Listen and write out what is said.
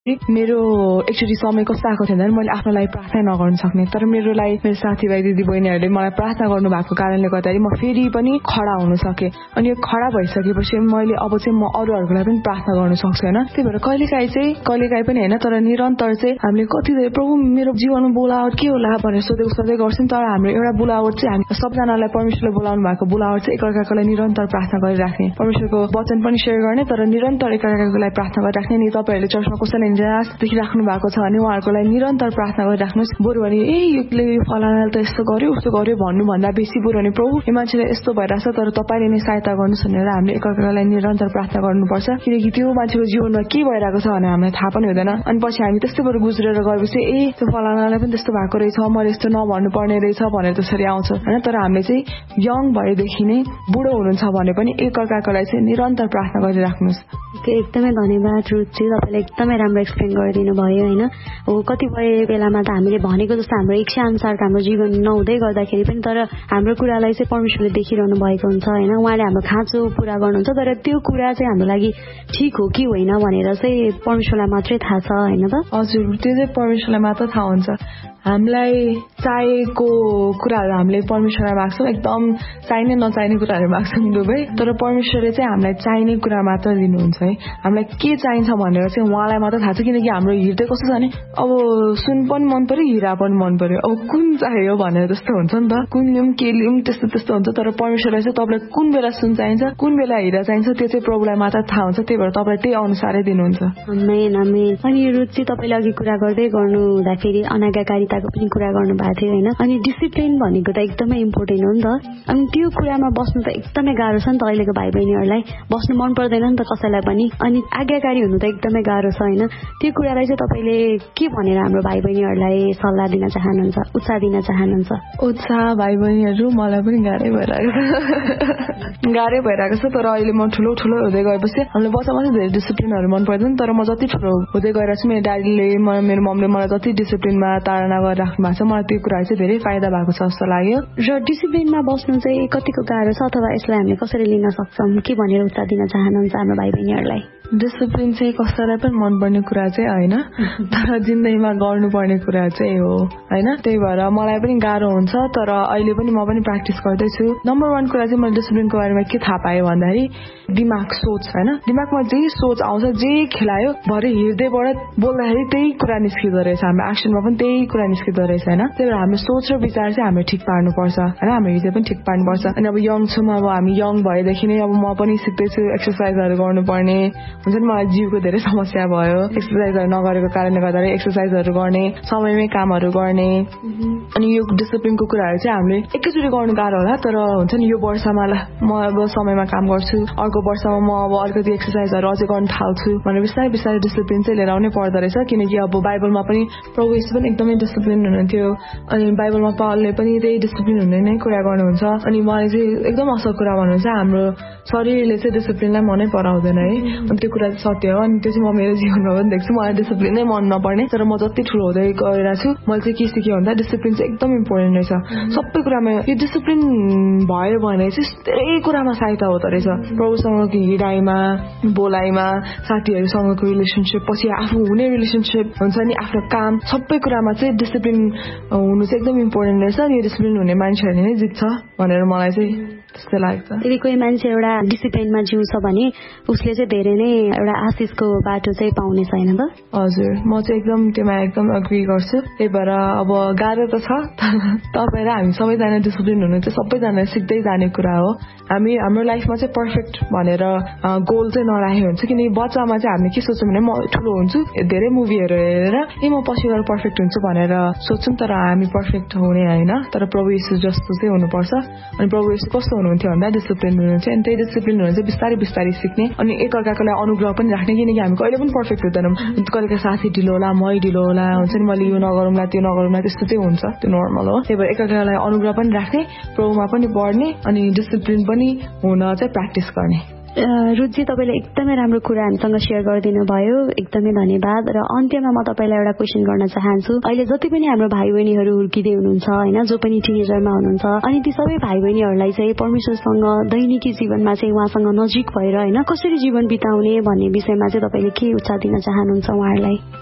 मेरो एकचोटि समय कस्तो आएको थियो भने मैले आफ्नो लागि प्रार्थना नगर्न सक्ने, तर मेरो साथीभाइ दिदी बहिनीहरूले मलाई प्रार्थना गर्नु भएको कारणले गर्दाखेरि म फेरि पनि खडा हुन सकेँ। अनि यो खडा भइसकेपछि मैले अब चाहिँ म अरूहरूको लागि पनि प्रार्थना गर्न सक्छु हैन। त्यही भएर कहिलेकाहीँ पनि हैन, तर निरन्तर चाहिँ हामीले कति प्रभु मेरो जीवनमा बोलावट के होला भनेर सोध्दै गर्छौं। तर हाम्रो एउटा बोलावट चाहिँ हामी सबजनालाई परमेश्वरले बोलाउनु भएको बोलावट चाहिँ एकअर्काको लागि निरन्तर प्रार्थना गरिराख्ने, परमेश्वरको वचन पनि सेयर गर्ने, तर निरन्तर एकअर्काको लागि प्रार्थना गरिराख्ने। नि तपाईहरुले चर्चमा कसैलाई निराश देखिराख्नु भएको छ भने उहाँहरूको लागि निरन्तर प्रार्थना गरिराख्नुहोस्। बरु भने यो फलानाले त यस्तो गर्यो उस्तो गर्यो भन्नु भन्दा बेसी बरु भने प्रभु यो मान्छेले यस्तो भइराछ तर तपाईले नै सहायता गर्नुस् भनेर हामीले एकअर्काको लागि निरन्तर प्रार्थना गर्नुपर्छ। किनकि त्यो मान्छेको जीवनमा के भइरहेको छ भने हामीलाई थाहा पनि हुँदैन। अनि पछि हामी त्यस्तै बरु गुज्रेर गएपछि त्यो फलानालाई पनि त्यस्तो भएको रहेछ, मैले यस्तो नभन्नु पर्ने रहेछ भनेर त्यसरी आउँछ हैन। तर हामीले चाहिँ यङ भएदेखि नै बुढो हुनुहुन्छ भने पनि एकअर्काको लागि चाहिँ निरन्तर प्रार्थना गरिराख्नुहोस्। एकदमै धन्यवाद रुचि, तपाईले एकदमै राम्रो एक्सप्लेन गरिदिनु भयो हैन। कतिपय बेलामा त हामीले भनेको जस्तो हाम्रो इच्छा अनुसारको हाम्रो जीवन नहुँदै गर्दाखेरि पनि तर हाम्रो कुरालाई चाहिँ परमेश्वरले देखिरहनु भएको हुन्छ हैन। उहाँले हाम्रो खाँचो पूरा गर्नुहुन्छ, तर त्यो कुरा चाहिँ हाम्रो लागि ठिक हो कि होइन भनेर चाहिँ परमेश्वरलाई मात्रै थाहा छ हैन त। हजुर, त्यो चाहिँ परमेश्वरलाई मात्र थाहा हुन्छ। हामीलाई चाहिएको कुराहरू हामीले परमेश्वरलाई माग्छौँ, एकदम चाहिने नचाहिने कुराहरू माग्छौँ दुवै, तर परमेश्वरले चाहिँ हामीलाई चाहिने कुरा मात्र दिनुहुन्छ है। हामीलाई के चाहिन्छ भनेर चाहिँ उहाँलाई मात्र थाहा छ। किनकि हाम्रो हृदय कस्तो छ भने अब सुन पनि मन पर्यो, हिरा पनि मन पर्यो, अब कुन चाहियो भनेर जस्तो हुन्छ नि त। कुन लिउँ के लिउँ त्यस्तो हुन्छ। तर परमेश्वरलाई चाहिँ तपाईँलाई कुन बेला सुन चाहिन्छ, कुन बेला हिरा चाहिन्छ त्यो चाहिँ प्रभुलाई मात्र थाहा हुन्छ। त्यही भएर तपाईँलाई त्यही अनुसारै दिनुहुन्छ। आमेन आमेन। अनि रुचि तपाईँले अघि कुरा गर्दै गर्नु हुँदाखेरि अनाज्ञाकारिताको पनि कुरा गर्नु भएको थियो हैन। अनि डिसिप्लिन भनेको त एकदमै इम्पोर्टेन्ट हो नि त। अनि त्यो कुरामा बस्नु त एकदमै गाह्रो छ नि त। अहिलेको भाइ बहिनीहरूलाई बस्नु मन पर्दैन नि त कसैलाई पनि। अनि आज्ञाकारी हुनु त एकदमै गाह्रो छ हैन। त्यो कुरालाई चाहिँ तपाईँले के भनेर हाम्रो भाइ बहिनीहरूलाई सल्लाह दिन चाहनुहुन्छ, उत्साह दिन चाहनुहुन्छ? उत्साह भाइ बहिनीहरू, मलाई पनि गाह्रै भइरहेको छ। तर अहिले म ठुलो हुँदै गएपछि हामीले बच्चामा चाहिँ धेरै डिसिप्लिनहरू मन पर्दैन। तर म जति ठुलो हुँदै गएर चाहिँ मेरो ड्याडीले मेरो मम्मीले मलाई जति डिसिप्लिनमा ताडना गरिराख्नु भएको छ मलाई त्यो कुरा चाहिँ धेरै फाइदा भएको छ जस्तो लाग्यो। र डिसिप्लिनमा बस्नु चाहिँ कतिको गाह्रो छ अथवा यसलाई हामीले कसरी लिन सक्छौँ, के भनेर उत्साह दिन चाहनुहुन्छ हाम्रो भाइ बहिनीहरूलाई? डिसिप्लिन चाहिँ कसैलाई पनि मनपर्ने कुरा चाहिँ होइन, तर जिन्दगीमा गर्नुपर्ने कुरा चाहिँ हो होइन। त्यही भएर मलाई पनि गाह्रो हुन्छ, तर अहिले पनि म पनि प्र्याक्टिस गर्दैछु। नम्बर 1 कुरा चाहिँ मैले डिसिप्लिनको बारेमा के थाहा पाएँ भन्दाखेरि दिमाग सोच होइन। दिमागमा जे सोच आउँछ, जे खेलायो भरे हृदयबाट बोल्दाखेरि त्यही कुरा निस्किँदो रहेछ, हाम्रो एक्सनमा पनि त्यही कुरा निस्किँदो रहेछ होइन। त्यही भएर हाम्रो सोच र विचार चाहिँ हामीले ठिक पार्नुपर्छ होइन, हाम्रो हृदय पनि ठिक पार्नुपर्छ। अनि अब यङ छौँ, अब हामी यङ भएदेखि नै अब म पनि सिक्दैछु एक्सर्साइजहरू गर्नुपर्ने हुन्छ नि। मलाई जिउको धेरै समस्या भयो, एक्सर्साइजहरू नगरेको कारणले गर्दाखेरि एक्सर्साइजहरू गर्ने, समयमै कामहरू गर्ने। अनि यो डिसिप्लिनको कुराहरू चाहिँ हामीले एकैचोटि गर्नु गाह्रो होला, तर हुन्छ नि यो वर्षमा म अब समयमा काम गर्छु, अर्को वर्षमा म अब अलिकति एक्सर्साइजहरू अझै गर्न थाल्छु भनेर बिस्तारै डिसिप्लिन चाहिँ लिएर आउनै पर्दो रहेछ। किनकि अब बाइबलमा पनि प्रभु येशू पनि एकदमै डिसिप्लिन हुनुहुन्थ्यो। अनि बाइबलमा पावलले पनि त्यही डिसिप्लिन हुने नै कुरा गर्नुहुन्छ। अनि मलाई चाहिँ एकदम असल कुरा भन्नुहुन्छ, हाम्रो शरीरले चाहिँ डिसिप्लिनलाई मनै पराउँदैन है। अनि त्यो कुरा सत्य हो। अनि त्यो चाहिँ म मेरो जीवनमा पनि देख्छु। मलाई डिसिप्लिन नै मन नपर्ने, तर म जति ठुलो हुँदै गइरहेको छु मैले चाहिँ के सिकेँ भन्दा डिसिप्लिन चाहिँ एकदम इम्पोर्टेन्ट रहेछ। सबै कुरामा यो डिसिप्लिन भयो भने चाहिँ धेरै कुरामा सहायता हुँदो रहेछ। प्रभुसँगको हिँडाइमा, बोलाइमा, साथीहरूसँगको रिलेसनसिप, पछि आफू हुने रिलेसनसिप हुन्छ नि, आफ्नो काम, सबै कुरामा चाहिँ डिसिप्लिन हुनु चाहिँ एकदम इम्पोर्टेन्ट रहेछ। अनि यो डिसिप्लिन हुने मान्छेहरूले नै जित्छ भनेर मलाई चाहिँ त्यस्तो लाग्छ। यदि कोही मान्छे एउटा डिसिप्लिनमा जिउँछ भने उसले चाहिँ धेरै नै एउटा आशिषको बाटो चाहिँ पाउने छैन त। हजुर, म चाहिँ एकदम त्योमा एकदम एग्री गर्छु। त्यही भएर अब गाह्रो त छ, तपाईँ र हामी सबैजना डिसिप्लिन हुनु चाहिँ सबैजना सिक्दै जाने कुरा हो। हामी हाम्रो लाइफमा चाहिँ पर्फेक्ट भनेर गोल चाहिँ नराखेको हुन्छ। किनकि बच्चामा चाहिँ हामीले के सोच्छौँ भने म ठुलो हुन्छु, धेरै मुभीहरू हेरेर म पछि गएर पर्फेक्ट हुन्छु भनेर सोच्छौँ, तर हामी पर्फेक्ट हुने होइन। तर प्रभु येशू जस्तो चाहिँ हुनुपर्छ। अनि प्रभु येशू कस्तो हुनुहुन्थ्यो भन्दा डिसिप्लिन हुनुहुन्छ। अनि त्यही डिसिप्लिन हुनु चाहिँ बिस्तारै सिक्ने, अनि एकअर्काको लागि अनुग्रह पनि राख्ने। किनकि हामी कहिले पनि पर्फेक्ट हुँदैनौँ। कहिलेका साथी ढिलो होला, मै ढिलो होला, हुन्छ नि, मैले यो नगरौँला त्यो नगरौँला, त्यस्तो चाहिँ हुन्छ, त्यो नर्मल हो। त्यही भएर एकअर्काको लागि अनुग्रह पनि राख्ने, प्रभुमा पनि पढ्ने, अनि डिसिप्लिन पनि हुन चाहिँ प्र्याक्टिस गर्ने। रुचि तपाईँले एकदमै राम्रो कुरा हामीसँग सेयर गरिदिनु भयो, एकदमै धन्यवाद। र अन्त्यमा म तपाईँलाई एउटा क्वेसन गर्न चाहन्छु। अहिले जति पनि हाम्रो भाइ बहिनीहरू हुर्किँदै हुनुहुन्छ होइन, जो पनि टिनेजरमा हुनुहुन्छ, अनि ती सबै भाइ बहिनीहरूलाई चाहिँ परमेश्वरसँग दैनिकी जीवनमा चाहिँ उहाँसँग नजिक भएर होइन कसरी जीवन बिताउने भन्ने विषयमा चाहिँ तपाईँले के उत्साह दिन चाहनुहुन्छ उहाँहरूलाई?